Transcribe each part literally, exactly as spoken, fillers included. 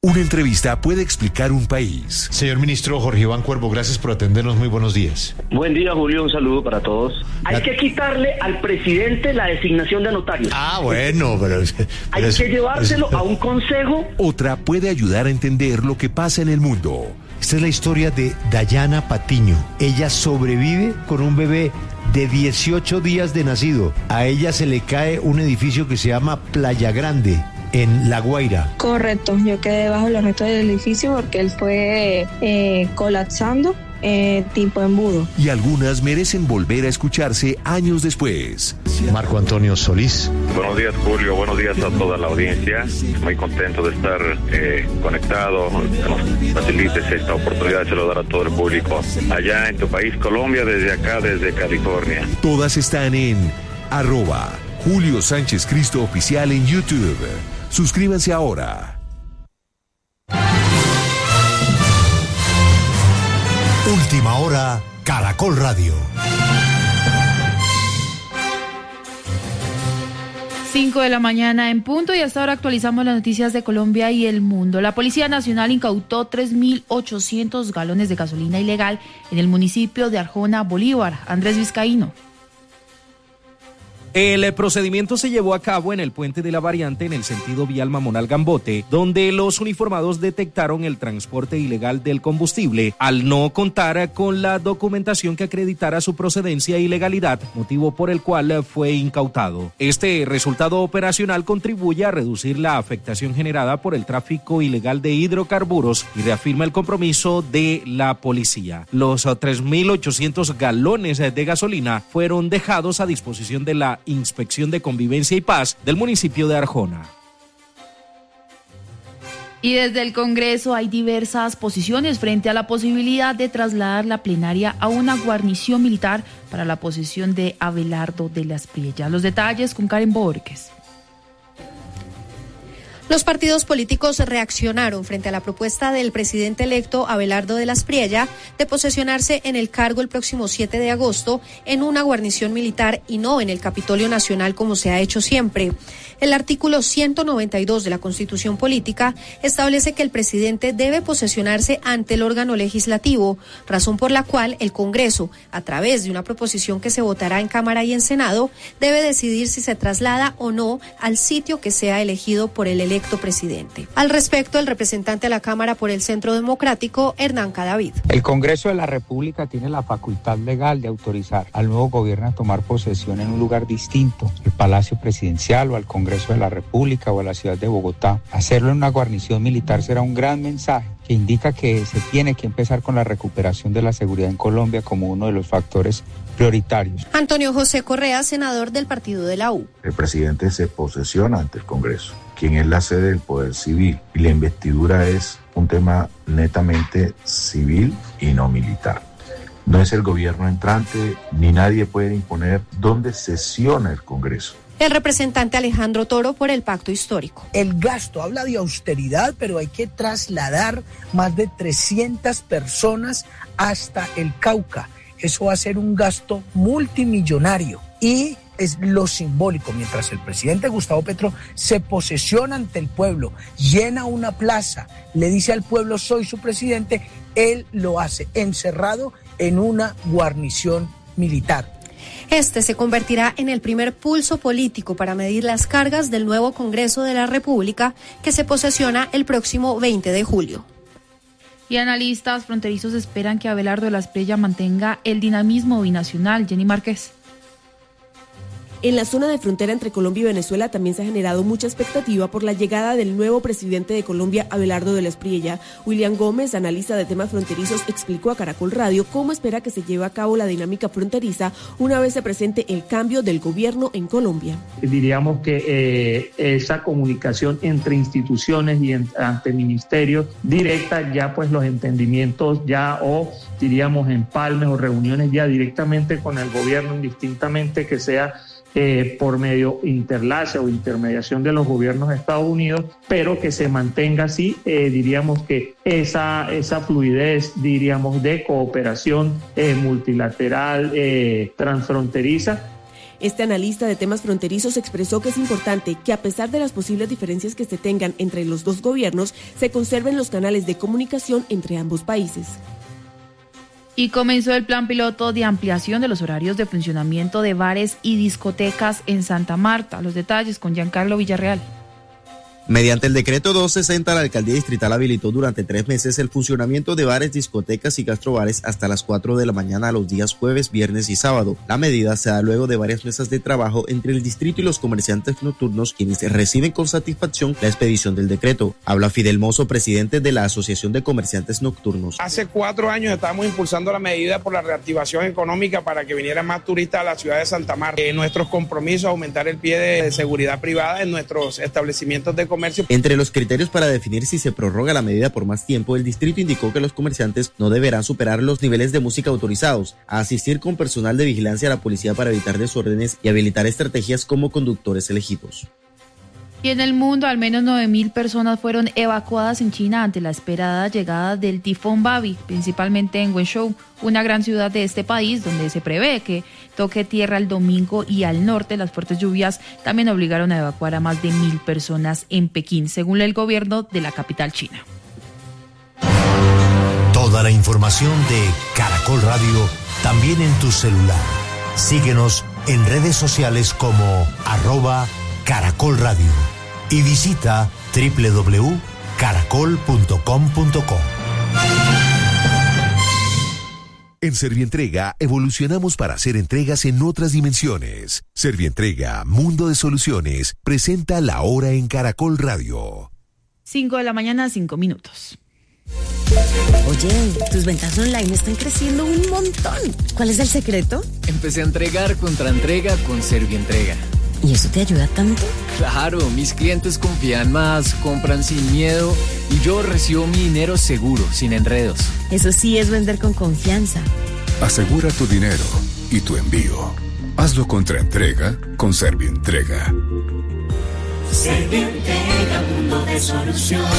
Una entrevista puede explicar un país. Señor ministro Jorge Iván Cuervo, gracias por atendernos. Muy buenos días. Buen día, Julio. Un saludo para todos. Hay La... que quitarle al presidente la designación de notarios. Ah, bueno, pero... pero Hay es, que llevárselo es... a un consejo. Otra puede ayudar a entender lo que pasa en el mundo. Esta es la historia de Dayana Patiño. Ella sobrevive con un bebé de dieciocho días de nacido. A ella se le cae un edificio que se llama Playa Grande, en La Guaira. Correcto, yo quedé bajo los restos del edificio porque él fue eh, colapsando eh, tipo embudo. Y algunas merecen volver a escucharse años después. Marco Antonio Solís. Buenos días, Julio. Buenos días a toda la audiencia. Muy contento de estar eh, conectado. Nos facilites esta oportunidad de saludar a todo el público allá en tu país, Colombia, desde acá, desde California. Todas están en arroba Julio Sánchez Cristo Oficial en YouTube. Suscríbanse ahora. Última hora, Caracol Radio. cinco de la mañana en punto y hasta ahora actualizamos las noticias de Colombia y el mundo. La Policía Nacional incautó tres mil ochocientos galones de gasolina ilegal en el municipio de Arjona, Bolívar. Andrés Vizcaíno. El procedimiento se llevó a cabo en el puente de la variante en el sentido vial Mamonal-Gambote, donde los uniformados detectaron el transporte ilegal del combustible al no contar con la documentación que acreditara su procedencia y legalidad, motivo por el cual fue incautado. Este resultado operacional contribuye a reducir la afectación generada por el tráfico ilegal de hidrocarburos y reafirma el compromiso de la policía. Los tres mil ochocientos galones de gasolina fueron dejados a disposición de la Inspección de Convivencia y Paz del municipio de Arjona. Y desde el Congreso hay diversas posiciones frente a la posibilidad de trasladar la plenaria a una guarnición militar para la posesión de Abelardo de las Priellas. Los detalles con Karen Borges. Los partidos políticos reaccionaron frente a la propuesta del presidente electo Abelardo de las Priellas de posesionarse en el cargo el próximo siete de agosto en una guarnición militar y no en el Capitolio Nacional como se ha hecho siempre. El artículo ciento noventa y dos de la Constitución Política establece que el presidente debe posesionarse ante el órgano legislativo, razón por la cual el Congreso, a través de una proposición que se votará en Cámara y en Senado, debe decidir si se traslada o no al sitio que sea elegido por el electo presidente. Al respecto, el representante a la Cámara por el Centro Democrático, Hernán Cadavid. El Congreso de la República tiene la facultad legal de autorizar al nuevo gobierno a tomar posesión en un lugar distinto, el Palacio Presidencial o al Congreso de la República o a la ciudad de Bogotá. Hacerlo en una guarnición militar será un gran mensaje que indica que se tiene que empezar con la recuperación de la seguridad en Colombia como uno de los factores prioritarios. Antonio José Correa, senador del partido de la U. El presidente se posesiona ante el Congreso, quien es la sede del Poder Civil, y la investidura es un tema netamente civil y no militar. No es el gobierno entrante, ni nadie puede imponer dónde sesiona el Congreso. El representante Alejandro Toro por el Pacto Histórico. El gasto habla de austeridad, pero hay que trasladar más de trescientas personas hasta el Cauca. Eso va a ser un gasto multimillonario y es lo simbólico. Mientras el presidente Gustavo Petro se posesiona ante el pueblo, llena una plaza, le dice al pueblo soy su presidente, él lo hace encerrado en una guarnición militar. Este se convertirá en el primer pulso político para medir las cargas del nuevo Congreso de la República que se posesiona el próximo veinte de julio. Y analistas fronterizos esperan que Abelardo de las Priellas mantenga el dinamismo binacional. Jenny Márquez. En la zona de frontera entre Colombia y Venezuela también se ha generado mucha expectativa por la llegada del nuevo presidente de Colombia, Abelardo de las Priellas. William Gómez, analista de temas fronterizos, explicó a Caracol Radio cómo espera que se lleve a cabo la dinámica fronteriza una vez se presente el cambio del gobierno en Colombia. Diríamos que eh, esa comunicación entre instituciones y en, ante ministerios directa, ya pues los entendimientos ya o diríamos empalmes o reuniones ya directamente con el gobierno, indistintamente que sea Eh, por medio interlace o intermediación de los gobiernos de Estados Unidos, pero que se mantenga así, eh, diríamos que esa, esa fluidez, diríamos, de cooperación eh, multilateral, eh, transfronteriza. Este analista de temas fronterizos expresó que es importante que, a pesar de las posibles diferencias que se tengan entre los dos gobiernos, se conserven los canales de comunicación entre ambos países. Y comenzó el plan piloto de ampliación de los horarios de funcionamiento de bares y discotecas en Santa Marta. Los detalles con Giancarlo Villarreal. Mediante el decreto doscientos sesenta, la alcaldía distrital habilitó durante tres meses el funcionamiento de bares, discotecas y gastrobares hasta las cuatro de la mañana los días jueves, viernes y sábado. La medida se da luego de varias mesas de trabajo entre el distrito y los comerciantes nocturnos, quienes reciben con satisfacción la expedición del decreto. Habla Fidel Mozo, presidente de la Asociación de Comerciantes Nocturnos. Hace cuatro años estábamos impulsando la medida por la reactivación económica para que vinieran más turistas a la ciudad de Santa Marta. Eh, nuestros compromisos, aumentar el pie de, de seguridad privada en nuestros establecimientos de comercio. Entre los criterios para definir si se prorroga la medida por más tiempo, el distrito indicó que los comerciantes no deberán superar los niveles de música autorizados, a asistir con personal de vigilancia a la policía para evitar desórdenes y habilitar estrategias como conductores elegidos. Y en el mundo, al menos nueve mil personas fueron evacuadas en China ante la esperada llegada del tifón Babi, principalmente en Wenzhou, una gran ciudad de este país, donde se prevé que toque tierra el domingo, y al norte las fuertes lluvias también obligaron a evacuar a más de mil personas en Pekín, según el gobierno de la capital china. Toda la información de Caracol Radio también en tu celular. Síguenos en redes sociales como arroba Caracol Radio y visita doble u doble u doble u punto caracol punto com punto co. En Servientrega evolucionamos para hacer entregas en otras dimensiones. Servientrega, Mundo de Soluciones, presenta La Hora en Caracol Radio. cinco de la mañana, cinco minutos. Oye, tus ventas online están creciendo un montón. ¿Cuál es el secreto? Empecé a entregar contra entrega con Servientrega. ¿Y eso te ayuda tanto? Claro, mis clientes confían más, compran sin miedo y yo recibo mi dinero seguro, sin enredos. Eso sí es vender con confianza. Asegura tu dinero y tu envío. Hazlo contra entrega con Servientrega. Servientrega, mundo de soluciones.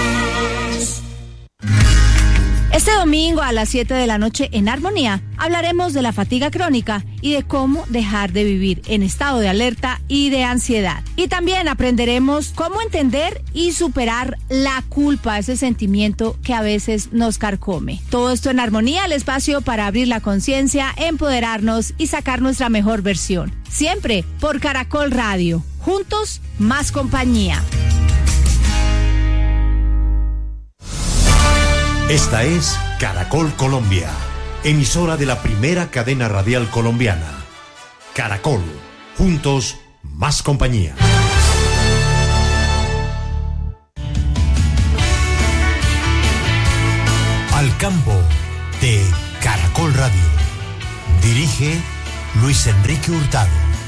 Este domingo a las siete de la noche en Armonía hablaremos de la fatiga crónica y de cómo dejar de vivir en estado de alerta y de ansiedad. Y también aprenderemos cómo entender y superar la culpa, ese sentimiento que a veces nos carcome. Todo esto en Armonía, el espacio para abrir la conciencia, empoderarnos y sacar nuestra mejor versión. Siempre por Caracol Radio. Juntos, más compañía. Esta es Caracol Colombia, emisora de la primera cadena radial colombiana. Caracol, juntos, más compañía. Al campo de Caracol Radio. Dirige Luis Enrique Hurtado.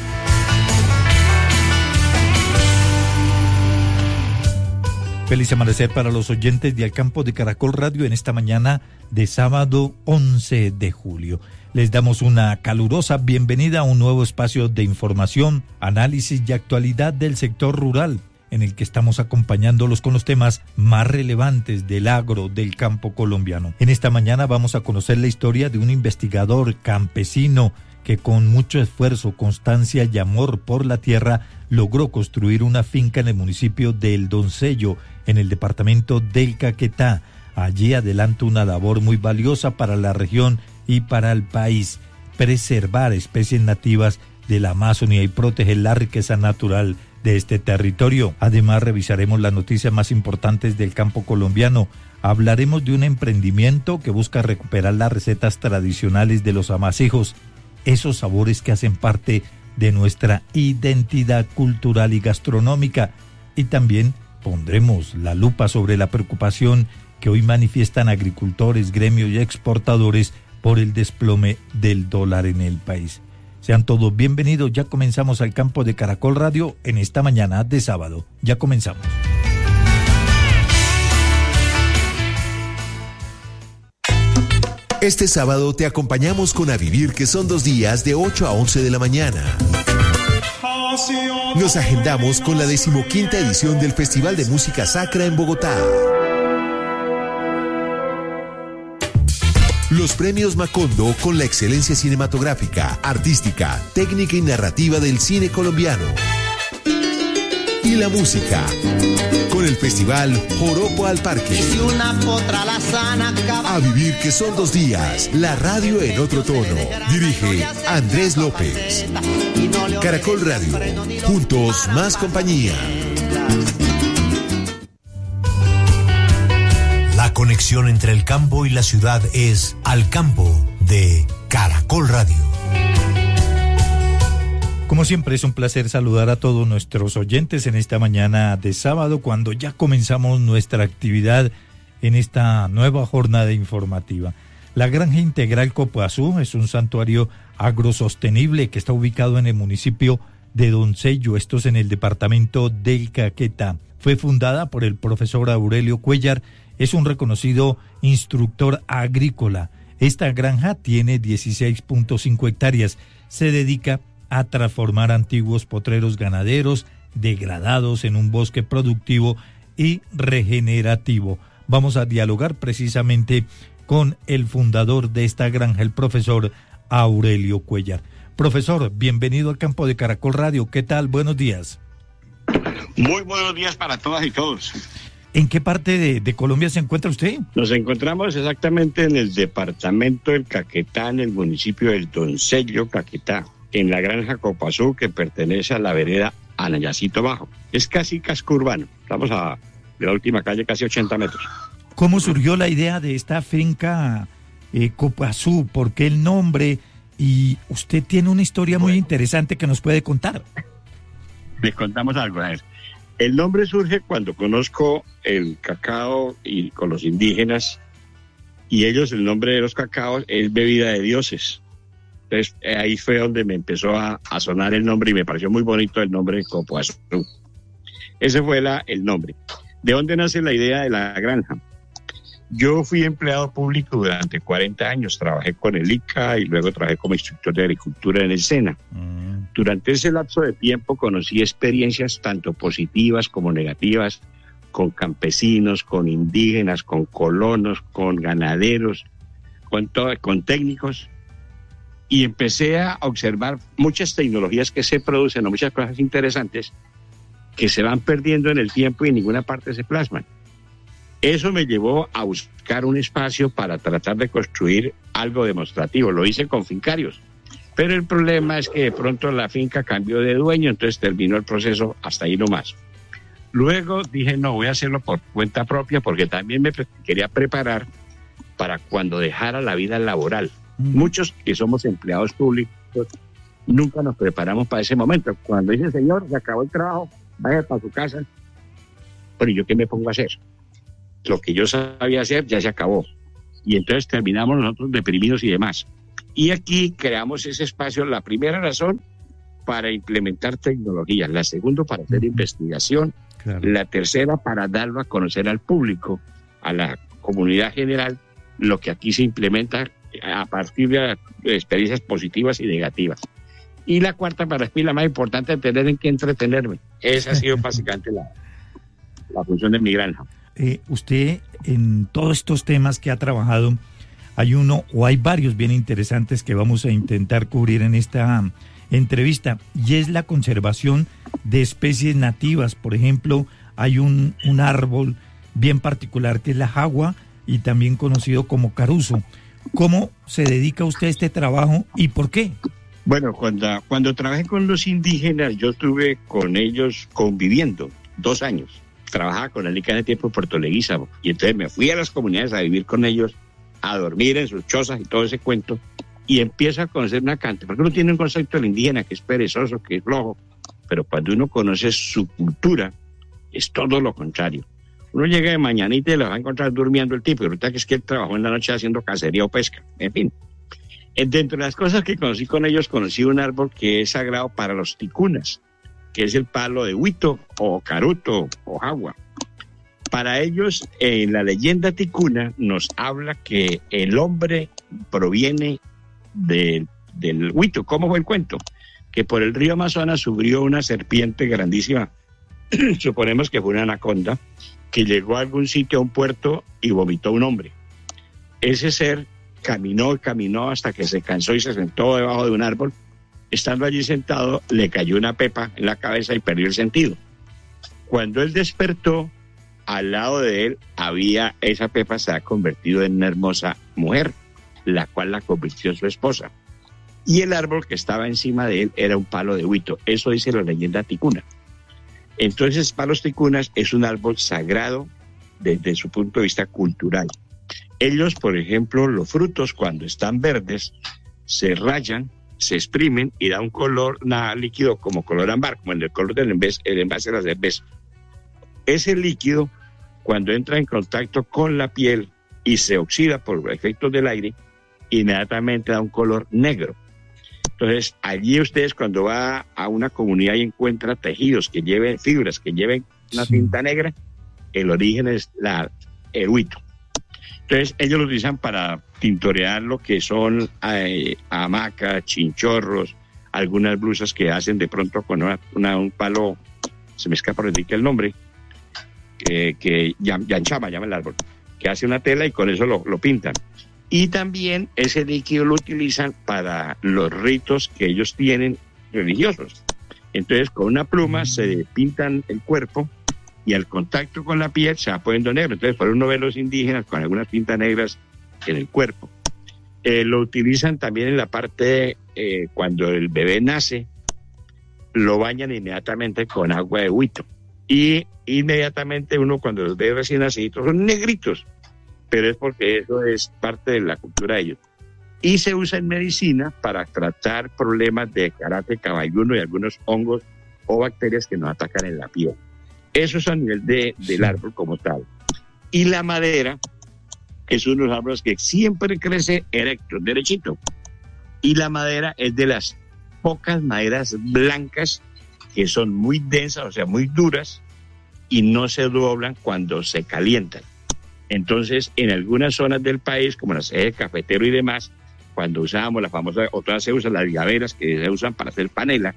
Feliz amanecer para los oyentes de Al Campo de Caracol Radio en esta mañana de sábado once de julio. Les damos una calurosa bienvenida a un nuevo espacio de información, análisis y actualidad del sector rural, en el que estamos acompañándolos con los temas más relevantes del agro del campo colombiano. En esta mañana vamos a conocer la historia de un investigador campesino que con mucho esfuerzo, constancia y amor por la tierra logró construir una finca en el municipio de El Doncello, en el departamento del Caquetá. Allí adelanta una labor muy valiosa para la región y para el país: preservar especies nativas de la Amazonía y proteger la riqueza natural de este territorio. Además, revisaremos las noticias más importantes del campo colombiano. Hablaremos de un emprendimiento que busca recuperar las recetas tradicionales de los amasijos, esos sabores que hacen parte de nuestra identidad cultural y gastronómica. Y también pondremos la lupa sobre la preocupación que hoy manifiestan agricultores, gremios y exportadores por el desplome del dólar en el país. Sean todos bienvenidos, ya comenzamos Al Campo de Caracol Radio en esta mañana de sábado. Ya comenzamos. Este sábado te acompañamos con A Vivir, que son dos días de ocho a once de la mañana. Nos agendamos con la decimoquinta edición del Festival de Música Sacra en Bogotá. Los Los premios Macondo con la excelencia cinematográfica, artística, técnica y narrativa del cine colombiano. Y la música, con el festival Joropo al Parque. A vivir que son dos días, la radio en otro tono. Dirige Andrés López. Caracol Radio, juntos más compañía. La conexión entre el campo y la ciudad es Al Campo de Caracol Radio. Como siempre, es un placer saludar a todos nuestros oyentes en esta mañana de sábado, cuando ya comenzamos nuestra actividad en esta nueva jornada informativa. La Granja Integral Copoazú es un santuario agrosostenible que está ubicado en el municipio de Doncello, esto es en el departamento del Caquetá. Fue fundada por el profesor Aurelio Cuellar, es un reconocido instructor agrícola. Esta granja tiene dieciséis punto cinco hectáreas, se dedica a transformar antiguos potreros ganaderos degradados en un bosque productivo y regenerativo. Vamos a dialogar precisamente con el fundador de esta granja, el profesor Aurelio Cuellar. Profesor, bienvenido al campo de Caracol Radio. ¿Qué tal? Buenos días. Muy buenos días para todas y todos. ¿En qué parte de, de Colombia se encuentra usted? Nos encontramos exactamente en el departamento del Caquetá, en el municipio del Doncello, Caquetá, en la granja Copoazú, que pertenece a la vereda Anayacito Bajo. Es casi casco urbano, estamos a la última calle, casi ochenta metros. ¿Cómo surgió la idea de esta finca eh, Copoazú? ¿Por qué el nombre? Y usted tiene una historia muy bueno. interesante que nos puede contar. Les contamos algo, a ver. El nombre surge cuando conozco el cacao y con los indígenas, y ellos, el nombre de los cacaos es bebida de dioses. Entonces ahí fue donde me empezó a, a sonar el nombre y me pareció muy bonito el nombre Copoazú. Ese fue la, el nombre. ¿De dónde nace la idea de la granja? Yo fui empleado público durante cuarenta años, trabajé con el I C A y luego trabajé como instructor de agricultura en el SENA. Mm. Durante ese lapso de tiempo conocí experiencias tanto positivas como negativas con campesinos, con indígenas, con colonos, con ganaderos, con, todo, con técnicos, y empecé a observar muchas tecnologías que se producen o muchas cosas interesantes que se van perdiendo en el tiempo y en ninguna parte se plasman. Eso me llevó a buscar un espacio para tratar de construir algo demostrativo. Lo hice con fincarios, pero el problema es que de pronto la finca cambió de dueño, entonces terminó el proceso hasta ahí nomás. Luego dije, no, voy a hacerlo por cuenta propia, porque también me pre- quería preparar para cuando dejara la vida laboral. Mm. Muchos que somos empleados públicos nunca nos preparamos para ese momento. Cuando dice, señor, se acabó el trabajo, vaya para su casa. Pero ¿yo qué me pongo a hacer? Lo que yo sabía hacer ya se acabó. Y entonces terminamos nosotros deprimidos y demás. Y aquí creamos ese espacio, la primera razón, para implementar tecnologías, la segunda para hacer uh-huh. investigación, claro. La tercera para darlo a conocer al público, a la comunidad general, lo que aquí se implementa a partir de experiencias positivas y negativas. Y la cuarta, para mí la más importante, tener en qué entretenerme. Esa ha sido básicamente la, la función de mi granja. Eh, usted, en todos estos temas que ha trabajado, hay uno o hay varios bien interesantes que vamos a intentar cubrir en esta entrevista, y es la conservación de especies nativas. Por ejemplo, hay un, un árbol bien particular que es la jagua, y también conocido como caruzo. ¿Cómo se dedica usted a este trabajo y por qué? Bueno, cuando, cuando trabajé con los indígenas, yo estuve con ellos conviviendo dos años. Trabajaba con el I C A en el tiempo en Puerto Leguízamo, y entonces me fui a las comunidades a vivir con ellos, a dormir en sus chozas y todo ese cuento, y empiezo a conocer una cantidad, porque uno tiene un concepto del indígena que es perezoso, que es flojo, pero cuando uno conoce su cultura, es todo lo contrario. Uno llega de mañanita y lo va a encontrar durmiendo el tipo, y ahorita que es que él trabajó en la noche haciendo cacería o pesca, en fin. Dentro de las cosas que conocí con ellos, conocí un árbol que es sagrado para los ticunas, que es el palo de huito o caruto o jagua. Para ellos, en la leyenda ticuna nos habla que el hombre proviene de, del huito. ¿Cómo fue el cuento? Que por el río Amazonas subió una serpiente grandísima, suponemos que fue una anaconda, que llegó a algún sitio, a un puerto, y vomitó un hombre. Ese ser caminó y caminó hasta que se cansó y se sentó debajo de un árbol. Estando allí sentado, le cayó una pepa en la cabeza y perdió el sentido. Cuando él despertó, al lado de él había, esa pepa se ha convertido en una hermosa mujer, la cual la convirtió en su esposa. Y el árbol que estaba encima de él era un palo de huito. Eso dice la leyenda ticuna. Entonces, palos ticunas es un árbol sagrado desde su punto de vista cultural. Ellos, por ejemplo, los frutos cuando están verdes, se rayan, se exprimen y da un color nada líquido como color ámbar, como en el color del envase, el envase de la cerveza. Ese líquido, cuando entra en contacto con la piel y se oxida por efectos del aire, inmediatamente da un color negro. Entonces, allí ustedes cuando va a una comunidad y encuentra tejidos que lleven fibras, que lleven una sí. tinta negra, el origen es la, el huito. Entonces, ellos lo utilizan para tintorear lo que son eh, hamacas, chinchorros, algunas blusas que hacen de pronto con una, una, un palo, se me escapa ahorita el nombre, que, que yanchama, llama el árbol, que hace una tela y con eso lo, lo pintan. Y también ese líquido lo utilizan para los ritos que ellos tienen religiosos. Entonces, con una pluma se pintan el cuerpo y al contacto con la piel se va poniendo negro. Entonces, por uno ve los indígenas con algunas pintas negras en el cuerpo. Eh, lo utilizan también en la parte, eh, cuando el bebé nace, lo bañan inmediatamente con agua de huito. Y inmediatamente uno, cuando los ve recién nacidos, son negritos. Pero es porque eso es parte de la cultura de ellos. Y se usa en medicina para tratar problemas de carácter caballuno y algunos hongos o bacterias que nos atacan en la piel. Eso es a nivel de, del árbol como tal. Y la madera es uno de los árboles que siempre crece erecto, derechito. Y la madera es de las pocas maderas blancas que son muy densas, o sea, muy duras, y no se doblan cuando se calientan. Entonces, en algunas zonas del país, como las ejes cafetero y demás, cuando usábamos la famosa, otras se usan las gaveras que se usan para hacer panela,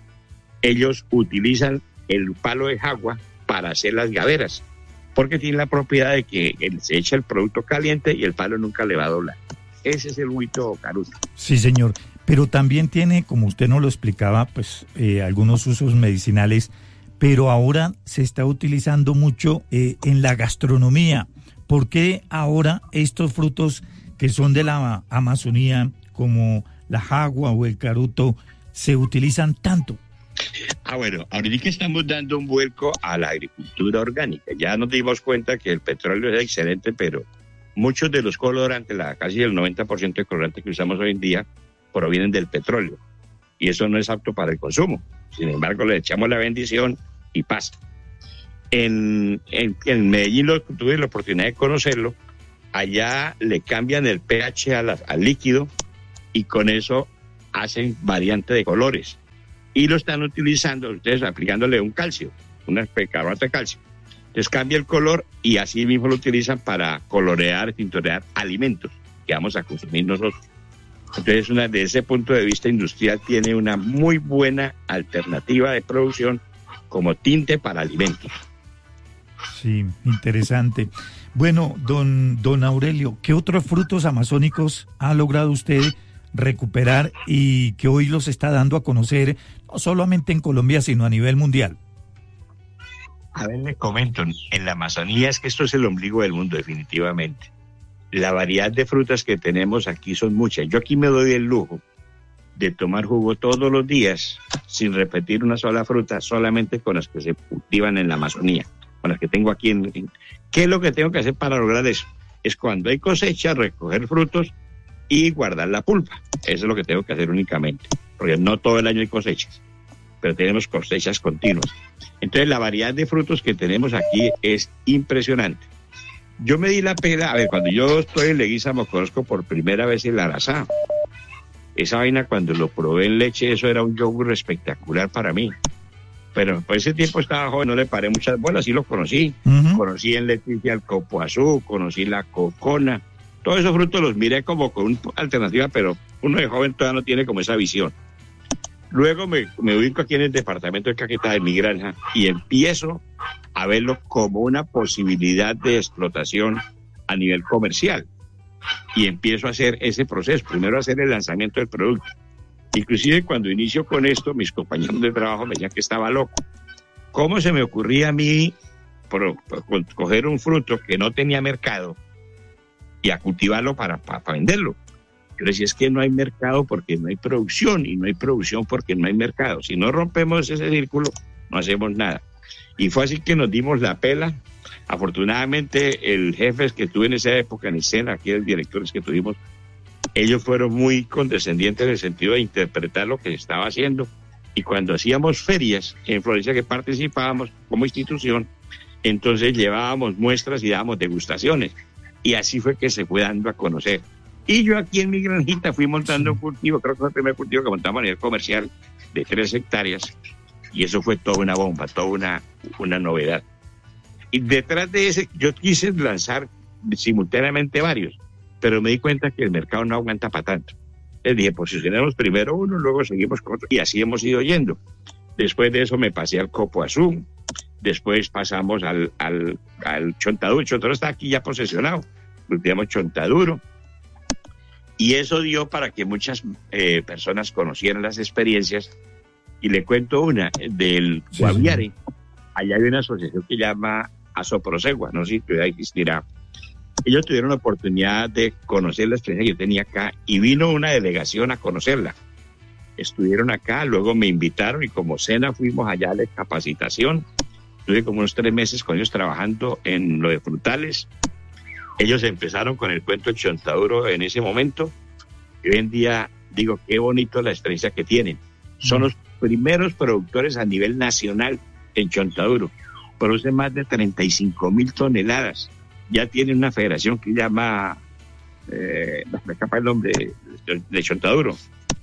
ellos utilizan el palo de jagua para hacer las gaveras, porque tiene la propiedad de que se echa el producto caliente y el palo nunca le va a doblar. Ese es el huito caruto. Sí, señor, pero también tiene, como usted nos lo explicaba, pues eh, algunos usos medicinales, pero ahora se está utilizando mucho eh, en la gastronomía. ¿Por qué ahora estos frutos que son de la Amazonía, como la jagua o el caruto, se utilizan tanto? Ah, bueno, ahorita estamos dando un vuelco a la agricultura orgánica. Ya nos dimos cuenta que el petróleo es excelente, pero muchos de los colorantes, la, casi el noventa por ciento de colorantes que usamos hoy en día, provienen del petróleo. Y eso no es apto para el consumo. Sin embargo, le echamos la bendición y pasa. En, en, en Medellín lo, tuve la oportunidad de conocerlo. Allá le cambian el pH a la, al líquido y con eso hacen variante de colores. Y lo están utilizando, ustedes aplicándole un calcio, una carbonato de calcio. Entonces cambia el color y así mismo lo utilizan para colorear, tintorear alimentos que vamos a consumir nosotros. Entonces, una, desde ese punto de vista industrial, tiene una muy buena alternativa de producción como tinte para alimentos. Sí, interesante. Bueno, don, don Aurelio, ¿qué otros frutos amazónicos ha logrado usted recuperar y que hoy los está dando a conocer, no solamente en Colombia, sino a nivel mundial? A ver, le comento, en la Amazonía es que esto es el ombligo del mundo, definitivamente. La variedad de frutas que tenemos aquí son muchas. Yo aquí me doy el lujo de tomar jugo todos los días sin repetir una sola fruta, solamente con las que se cultivan en la Amazonía, con las que tengo aquí. En, en, ¿Qué es lo que tengo que hacer para lograr eso? Es cuando hay cosecha, recoger frutos y guardar la pulpa. Eso es lo que tengo que hacer únicamente, porque no todo el año hay cosechas, pero tenemos cosechas continuas. Entonces la variedad de frutos que tenemos aquí es impresionante. Yo me di la pena, a ver, cuando yo estoy en Leguízamo conozco por primera vez el arazá. Esa vaina cuando lo probé en leche, eso era un yogur espectacular para mí. Pero por ese tiempo estaba joven, no le paré muchas bolas, sí lo conocí. Uh-huh. Conocí en Leticia el copoazú, conocí la cocona. Todos esos frutos los miré como con una alternativa, pero uno de joven todavía no tiene como esa visión. Luego me, me ubico aquí en el departamento de Caquetá, de mi granja, y empiezo a verlo como una posibilidad de explotación a nivel comercial. y empiezo a hacer ese proceso, primero hacer el lanzamiento del producto. Inclusive cuando inicio con esto, mis compañeros de trabajo me decían que estaba loco. ¿Cómo se me ocurría a mí por, por coger un fruto que no tenía mercado y a cultivarlo para, para, para venderlo? Yo decía, es que no hay mercado porque no hay producción, y no hay producción porque no hay mercado. Si no rompemos ese círculo, no hacemos nada. Y fue así que nos dimos la pela. Afortunadamente, el jefe que tuve en esa época en escena, aquí el directores que tuvimos, ellos fueron muy condescendientes en el sentido de interpretar lo que se estaba haciendo. Y cuando hacíamos ferias en Florencia, que participábamos como institución, entonces llevábamos muestras y dábamos degustaciones. Y así fue que se fue dando a conocer. Y yo aquí en mi granjita fui montando un cultivo, creo que fue el primer cultivo que montamos a nivel comercial, de tres hectáreas. Y eso fue toda una bomba, toda una, una novedad. Y detrás de ese, yo quise lanzar simultáneamente varios, pero me di cuenta que el mercado no aguanta para tanto. Les dije, posicionemos primero uno, luego seguimos con otro, y así hemos ido yendo. Después de eso me pasé al copo azul, después pasamos al, al, al chontaduro. El chontaduro está aquí ya posesionado, cultivamos chontaduro, y eso dio para que muchas eh, personas conocieran las experiencias. Y le cuento una del sí, Guaviare. Sí. Allá hay una asociación que se llama Asoprosegua, no sé si todavía existirá. Ellos tuvieron la oportunidad de conocer la experiencia que yo tenía acá, y vino una delegación a conocerla. Estuvieron acá, luego me invitaron, y como cena fuimos allá a la capacitación. Estuve como unos tres meses con ellos trabajando en lo de frutales. Ellos empezaron con el cuento del chontaduro en ese momento, y hoy en día digo, qué bonito la experiencia que tienen. Son los primeros productores a nivel nacional en chontaduro. Producen más de treinta y cinco mil toneladas. Ya tienen una federación que llama, eh, me escapa el nombre, de, de chontaduro.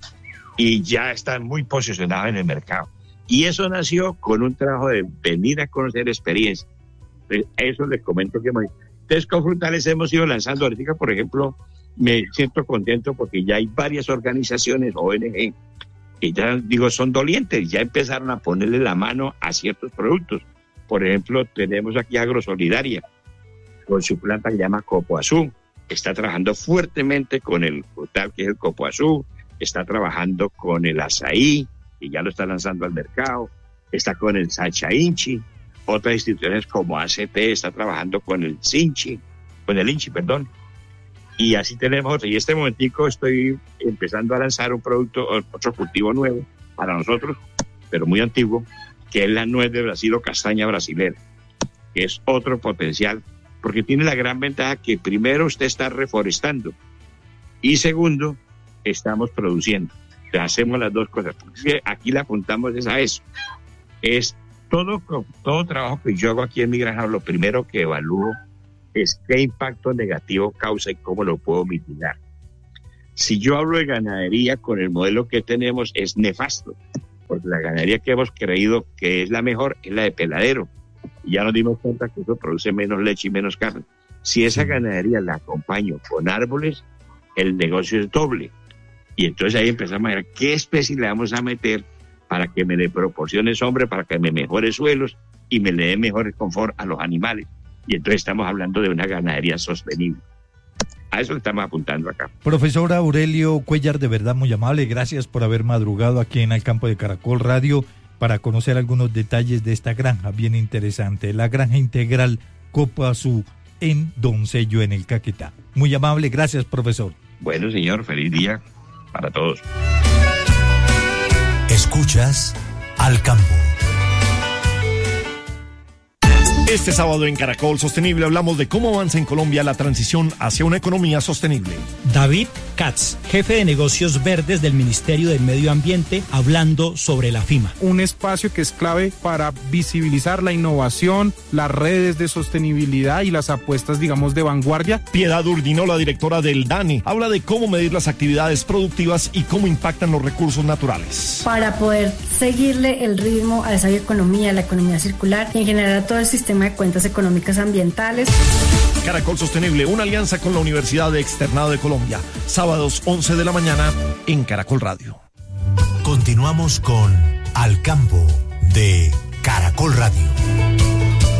Y ya están muy posicionados en el mercado. Y eso nació con un trabajo de venir a conocer experiencia. Eso les comento que hemos... Entonces, con frutales hemos ido lanzando. Ahorita, por ejemplo, me siento contento porque ya hay varias organizaciones, O N G, que ya, digo, son dolientes, ya empezaron a ponerle la mano a ciertos productos. Por ejemplo, tenemos aquí Agrosolidaria, con su planta que se llama Copo Azul, está trabajando fuertemente con el frutal que es el Copo Azul, está trabajando con el azaí, y ya lo está lanzando al mercado, está con el Sacha Inchi, otras instituciones como A C T está trabajando con el Sinchi, con el Inchi, perdón, y así tenemos otro. Y este momentico estoy empezando a lanzar un producto, otro cultivo nuevo para nosotros, pero muy antiguo, que es la nuez de Brasil o castaña brasilera, que es otro potencial, porque tiene la gran ventaja que primero usted está reforestando y segundo, estamos produciendo. Entonces, hacemos las dos cosas. Porque aquí le apuntamos es a eso. Es todo, todo trabajo que yo hago aquí en mi granja, lo primero que evalúo es qué impacto negativo causa y cómo lo puedo mitigar. Si yo hablo de ganadería con el modelo que tenemos es nefasto, porque la ganadería que hemos creído que es la mejor es la de peladero. Y ya nos dimos cuenta que eso produce menos leche y menos carne. Si esa ganadería la acompaño con árboles, el negocio es doble. Y entonces ahí empezamos a ver qué especie le vamos a meter para que me le proporcione sombra, para que me mejore suelos y me le dé mejor confort a los animales. Y entonces estamos hablando de una ganadería sostenible. A eso le estamos apuntando acá. Profesor Aurelio Cuellar, de verdad muy amable. Gracias por haber madrugado aquí en el campo de Caracol Radio para conocer algunos detalles de esta granja bien interesante. La granja integral Copo Azul en Doncello, en el Caquetá. Muy amable. Gracias, profesor. Bueno, señor. Feliz día para todos. Escuchas Al Campo. Este sábado en Caracol Sostenible hablamos de cómo avanza en Colombia la transición hacia una economía sostenible. David Katz, jefe de negocios verdes del Ministerio del Medio Ambiente, hablando sobre la FIMA. Un espacio que es clave para visibilizar la innovación, las redes de sostenibilidad y las apuestas, digamos, de vanguardia. Piedad Urdino, la directora del DANE, habla de cómo medir las actividades productivas y cómo impactan los recursos naturales. Para poder seguirle el ritmo a esa economía, la economía circular y en general a todo el sistema de cuentas económicas ambientales. Caracol Sostenible, una alianza con la Universidad de Externado de Colombia. Sábados once de la mañana en Caracol Radio. Continuamos con Al Campo de Caracol Radio.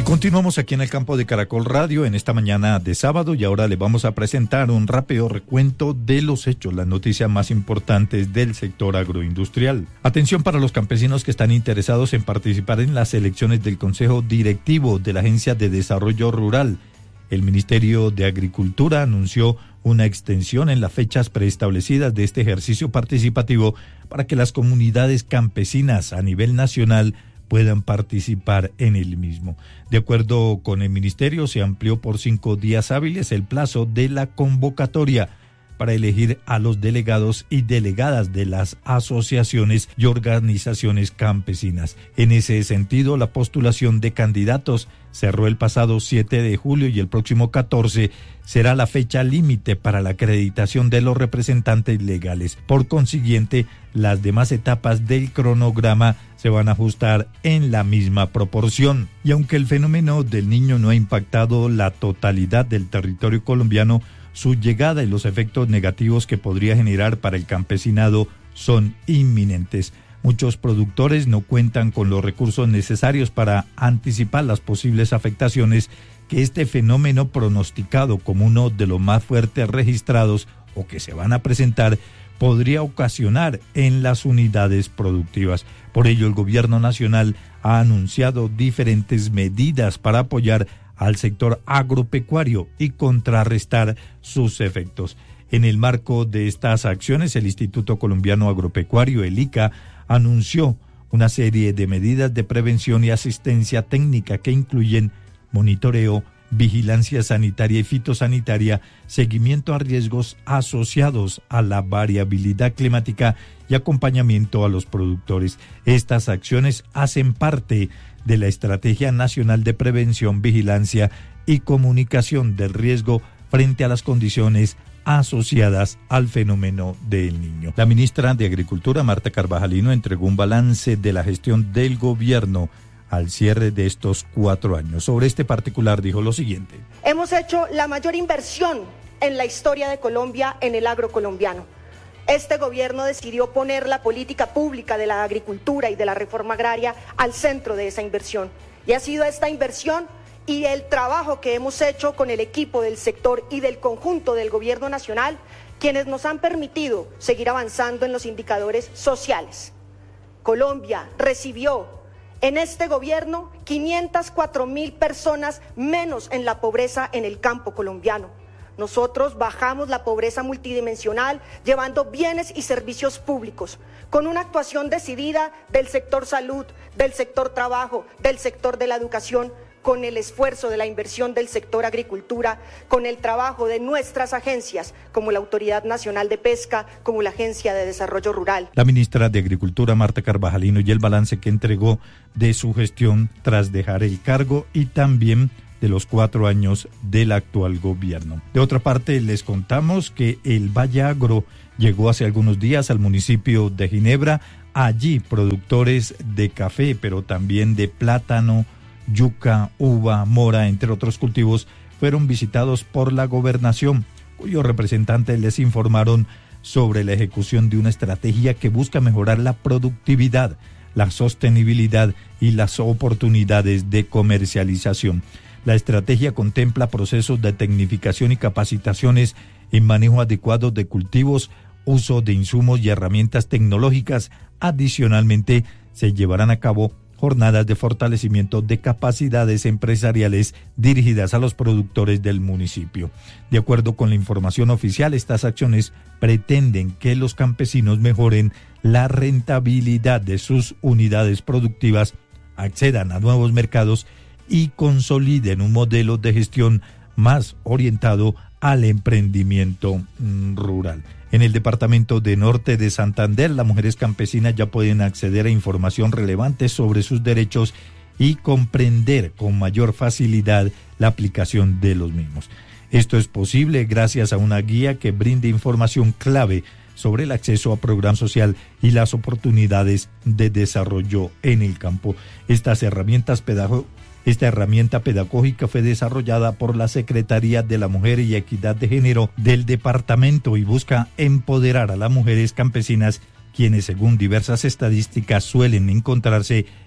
continuamos aquí en el campo de Caracol Radio en esta mañana de sábado y ahora les vamos a presentar un rápido recuento de los hechos, las noticias más importantes del sector agroindustrial. Atención para los campesinos que están interesados en participar en las elecciones del Consejo Directivo de la Agencia de Desarrollo Rural. El Ministerio de Agricultura anunció una extensión en las fechas preestablecidas de este ejercicio participativo para que las comunidades campesinas a nivel nacional puedan participar en el mismo. De acuerdo con el Ministerio, se amplió por cinco días hábiles el plazo de la convocatoria para elegir a los delegados y delegadas de las asociaciones y organizaciones campesinas. En ese sentido, la postulación de candidatos cerró el pasado siete de julio y el próximo catorce será la fecha límite para la acreditación de los representantes legales. Por consiguiente, las demás etapas del cronograma se van a ajustar en la misma proporción. Y aunque el fenómeno del Niño no ha impactado la totalidad del territorio colombiano, su llegada y los efectos negativos que podría generar para el campesinado son inminentes. Muchos productores no cuentan con los recursos necesarios para anticipar las posibles afectaciones que este fenómeno, pronosticado como uno de los más fuertes registrados o que se van a presentar, podría ocasionar en las unidades productivas. Por ello, el gobierno nacional ha anunciado diferentes medidas para apoyar al sector agropecuario y contrarrestar sus efectos. En el marco de estas acciones, el Instituto Colombiano Agropecuario, el I C A, anunció una serie de medidas de prevención y asistencia técnica que incluyen monitoreo, vigilancia sanitaria y fitosanitaria, seguimiento a riesgos asociados a la variabilidad climática y acompañamiento a los productores. Estas acciones hacen parte de la Estrategia Nacional de Prevención, Vigilancia y Comunicación del Riesgo frente a las condiciones asociadas al fenómeno del Niño. La ministra de Agricultura, Marta Carvajalino, entregó un balance de la gestión del gobierno al cierre de estos cuatro años. Sobre este particular dijo lo siguiente: hemos hecho la mayor inversión en la historia de Colombia en el agro colombiano. Este gobierno decidió poner la política pública de la agricultura y de la reforma agraria al centro de esa inversión. Y ha sido esta inversión y el trabajo que hemos hecho con el equipo del sector y del conjunto del gobierno nacional quienes nos han permitido seguir avanzando en los indicadores sociales. Colombia recibió en este gobierno quinientas cuatro mil personas menos en la pobreza en el campo colombiano. Nosotros bajamos la pobreza multidimensional llevando bienes y servicios públicos, con una actuación decidida del sector salud, del sector trabajo, del sector de la educación, con el esfuerzo de la inversión del sector agricultura, con el trabajo de nuestras agencias, como la Autoridad Nacional de Pesca, como la Agencia de Desarrollo Rural. La ministra de Agricultura, Marta Carvajalino, y el balance que entregó de su gestión tras dejar el cargo y también de los cuatro años del actual gobierno. De otra parte, les contamos que el Valle Agro llegó hace algunos días al municipio de Ginebra. Allí, productores de café, pero también de plátano, yuca, uva, mora, entre otros cultivos, fueron visitados por la gobernación, cuyos representantes les informaron sobre la ejecución de una estrategia que busca mejorar la productividad, la sostenibilidad y las oportunidades de comercialización. La estrategia contempla procesos de tecnificación y capacitaciones en manejo adecuado de cultivos, uso de insumos y herramientas tecnológicas. Adicionalmente, se llevarán a cabo jornadas de fortalecimiento de capacidades empresariales dirigidas a los productores del municipio. De acuerdo con la información oficial, estas acciones pretenden que los campesinos mejoren la rentabilidad de sus unidades productivas, accedan a nuevos mercados y consoliden un modelo de gestión más orientado al emprendimiento rural. En el departamento de Norte de Santander, las mujeres campesinas ya pueden acceder a información relevante sobre sus derechos y comprender con mayor facilidad la aplicación de los mismos. Esto es posible gracias a una guía que brinde información clave sobre el acceso a programa social y las oportunidades de desarrollo en el campo. Estas herramientas pedagógicas Esta herramienta pedagógica fue desarrollada por la Secretaría de la Mujer y Equidad de Género del departamento y busca empoderar a las mujeres campesinas, quienes según diversas estadísticas suelen encontrarse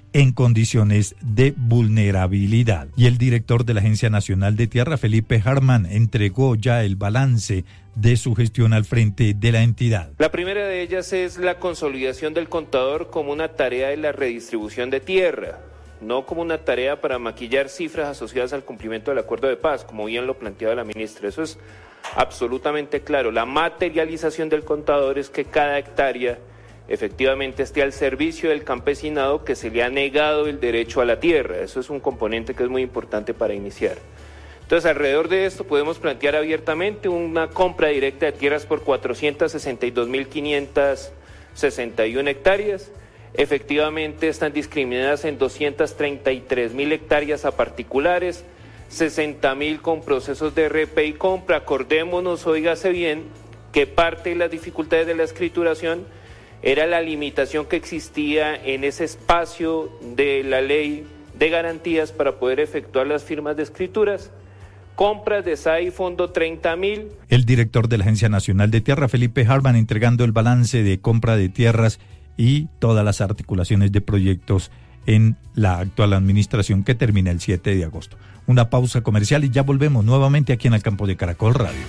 en condiciones de vulnerabilidad. Y el director de la Agencia Nacional de Tierra, Felipe Hartmann, entregó ya el balance de su gestión al frente de la entidad. La primera de ellas es la consolidación del contador como una tarea de la redistribución de tierra, no como una tarea para maquillar cifras asociadas al cumplimiento del acuerdo de paz, como bien lo planteaba la ministra. Eso es absolutamente claro. La materialización del contador es que cada hectárea efectivamente esté al servicio del campesinado que se le ha negado el derecho a la tierra. Eso es un componente que es muy importante para iniciar. Entonces, alrededor de esto podemos plantear abiertamente una compra directa de tierras por cuatrocientas sesenta y dos mil quinientas sesenta y una hectáreas. Efectivamente están discriminadas en doscientas treinta y tres mil hectáreas a particulares, sesenta mil con procesos de R P y compra. Acordémonos, óigase bien, que parte de las dificultades de la escrituración era la limitación que existía en ese espacio de la ley de garantías para poder efectuar las firmas de escrituras. Compras de S A I Fondo treinta mil. El director de la Agencia Nacional de Tierra, Felipe Hartmann, entregando el balance de compra de tierras y todas las articulaciones de proyectos en la actual administración que termina el siete de agosto. Una pausa comercial y ya volvemos nuevamente aquí en el campo de Caracol Radio.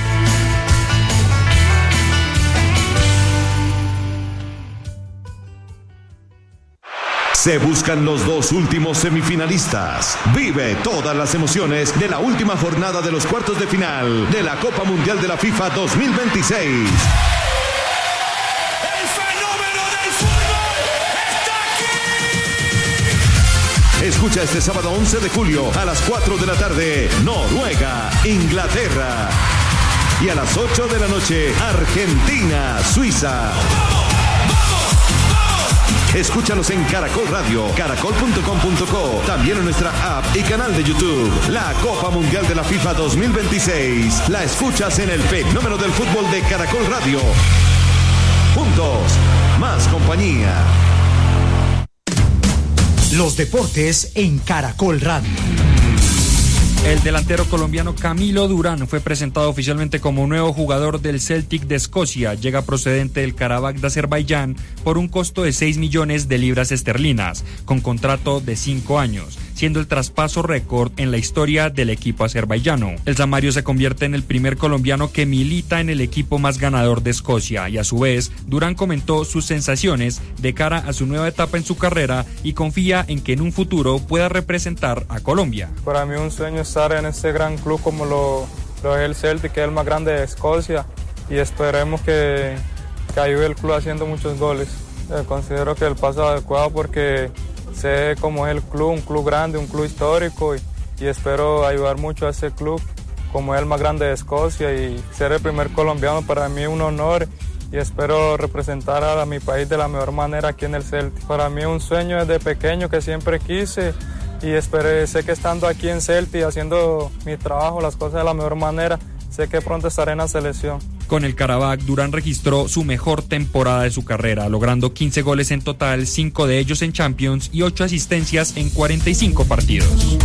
Se buscan los dos últimos semifinalistas. Vive todas las emociones de la última jornada de los cuartos de final de la Copa Mundial de la FIFA dos mil veintiséis. ¡El fenómeno del fútbol está aquí! Escucha este sábado once de julio a las cuatro de la tarde, Noruega, Inglaterra. Y a las ocho de la noche, Argentina, Suiza. Escúchanos en Caracol Radio, caracol punto com punto co, también en nuestra app y canal de YouTube. La Copa Mundial de la FIFA dos mil veintiséis. La escuchas en el fenómeno del fútbol de Caracol Radio. Juntos, más compañía. Los deportes en Caracol Radio. El delantero colombiano Camilo Durán fue presentado oficialmente como nuevo jugador del Celtic de Escocia. Llega procedente del Karabakh de Azerbaiyán por un costo de seis millones de libras esterlinas, con contrato de cinco años, siendo el traspaso récord en la historia del equipo azerbaiyano. El Samario se convierte en el primer colombiano que milita en el equipo más ganador de Escocia y a su vez Durán comentó sus sensaciones de cara a su nueva etapa en su carrera y confía en que en un futuro pueda representar a Colombia. Para mí un sueño estar en este gran club como lo, lo es el Celtic, que es el más grande de Escocia, y esperemos que, que ayude el club haciendo muchos goles. Eh, considero que el paso adecuado porque sé cómo es el club, un club grande, un club histórico, y, y espero ayudar mucho a ese club como es el más grande de Escocia, y ser el primer colombiano para mí es un honor y espero representar a mi país de la mejor manera aquí en el Celtic. Para mí es un sueño desde pequeño que siempre quise, y esperé, sé que estando aquí en Celtic haciendo mi trabajo, las cosas de la mejor manera, sé que pronto estaré en la selección. Con el Karabakh, Durán registró su mejor temporada de su carrera, logrando quince goles en total, cinco de ellos en Champions y ocho asistencias en cuarenta y cinco partidos.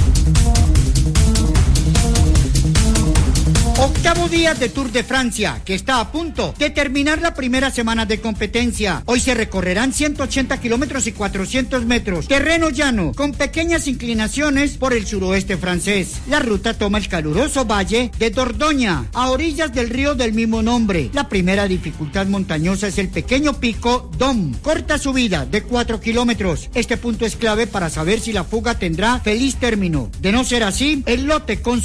Octavo día de Tour de Francia, que está a punto de terminar la primera semana de competencia. Hoy se recorrerán ciento ochenta kilómetros y cuatrocientos metros, terreno llano, con pequeñas inclinaciones por el suroeste francés. La ruta toma el caluroso valle de Dordoña, a orillas del río del mismo nombre. La primera dificultad montañosa es el pequeño pico Dom, corta subida de cuatro kilómetros. Este punto es clave para saber si la fuga tendrá feliz término. De no ser así, el lote con